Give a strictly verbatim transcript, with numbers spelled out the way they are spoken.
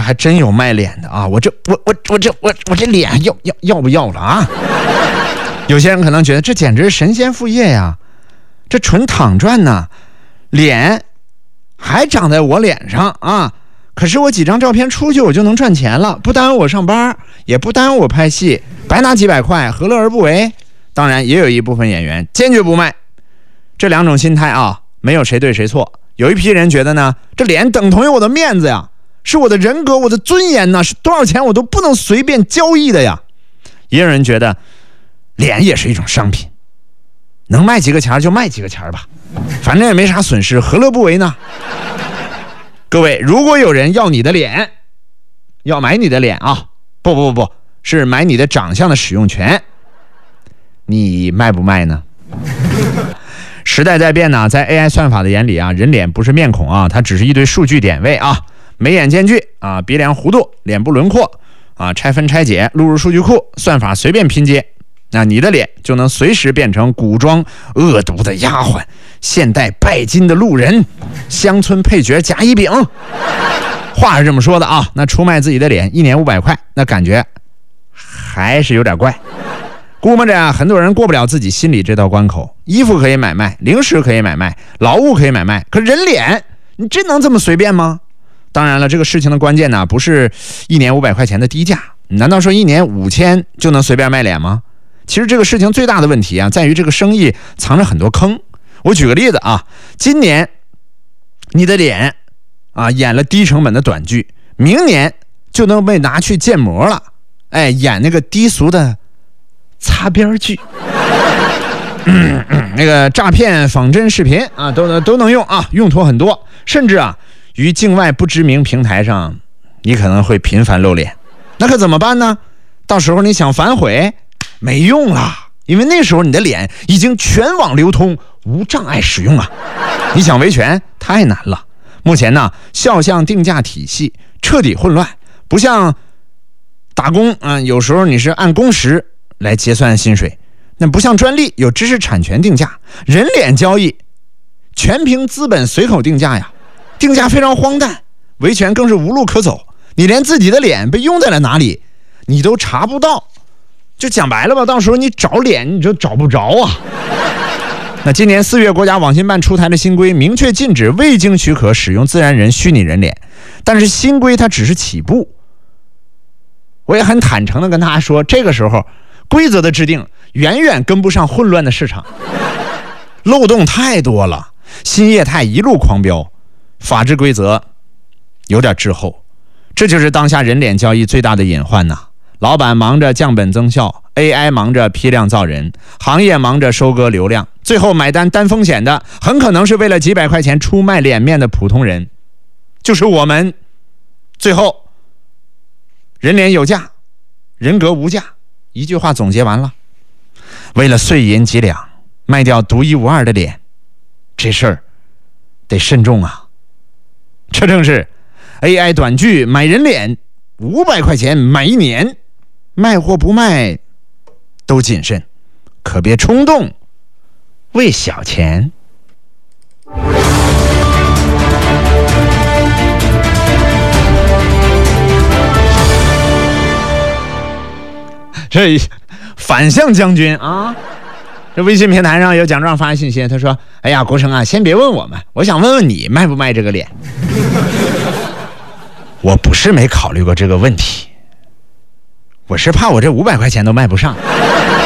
还真有卖脸的啊！我这我我我这我我这脸要要要不要了啊？有些人可能觉得这简直是神仙副业呀，这纯躺赚呢，脸还长在我脸上啊！可是我几张照片出去我就能赚钱了，不耽误我上班，也不耽误我拍戏，白拿几百块，何乐而不为？当然，也有一部分演员坚决不卖。这两种心态啊，没有谁对谁错。有一批人觉得呢，这脸等同于我的面子呀，是我的人格，我的尊严呢，是多少钱我都不能随便交易的呀。也有人觉得脸也是一种商品，能卖几个钱就卖几个钱吧，反正也没啥损失，何乐不为呢？各位，如果有人要你的脸，要买你的脸啊，不不不不，是买你的长相的使用权，你卖不卖呢？时代在变呢，在 A I 算法的眼里啊，人脸不是面孔啊，它只是一堆数据点位啊，眉眼间距啊，鼻梁弧度，脸部轮廓啊，拆分拆解，录入数据库，算法随便拼接，那你的脸就能随时变成古装恶毒的丫鬟，现代拜金的路人，乡村配角甲乙丙。话是这么说的啊，那出卖自己的脸一年五百块，那感觉还是有点怪。估摸着啊，很多人过不了自己心里这道关口。衣服可以买卖，零食可以买卖，劳务可以买卖，可人脸，你真能这么随便吗？当然了，这个事情的关键呢，不是一年五百块钱的低价，难道说一年五千就能随便卖脸吗？其实这个事情最大的问题啊，在于这个生意藏着很多坑。我举个例子啊，今年你的脸啊演了低成本的短剧，明年就能被拿去建模了，哎，演那个低俗的擦边剧，嗯嗯、那个诈骗仿真视频啊，都都能用啊，用途很多，甚至啊，于境外不知名平台上，你可能会频繁露脸，那可怎么办呢？到时候你想反悔，没用了，因为那时候你的脸已经全网流通，无障碍使用啊，你想维权太难了。目前呢，肖像定价体系彻底混乱，不像打工啊，有时候你是按工时来结算薪水，那不像专利有知识产权定价，人脸交易全凭资本随口定价呀，定价非常荒诞，维权更是无路可走，你连自己的脸被用在了哪里你都查不到，就讲白了吧，到时候你找脸你就找不着啊。那今年四月，国家网信办出台的新规明确禁止未经许可使用自然人虚拟人脸，但是新规它只是起步。我也很坦诚的跟大家说，这个时候规则的制定远远跟不上混乱的市场，漏洞太多了，新业态一路狂飙，法治规则有点滞后，这就是当下人脸交易最大的隐患呐。老板忙着降本增效， A I 忙着批量造人，行业忙着收割流量，最后买单担风险的很可能是为了几百块钱出卖脸面的普通人，就是我们。最后人脸有价，人格无价，一句话总结完了。为了碎银几两卖掉独一无二的脸，这事儿得慎重啊。这正是 A I 短剧买人脸，五百块钱买一年，卖或不卖都谨慎，可别冲动为小钱。这反向将军啊，这微信平台上有奖状发信息，他说：“哎呀，国成啊，先别问我们，我想问问你卖不卖这个脸。”我不是没考虑过这个问题，我是怕我这五百块钱都卖不上。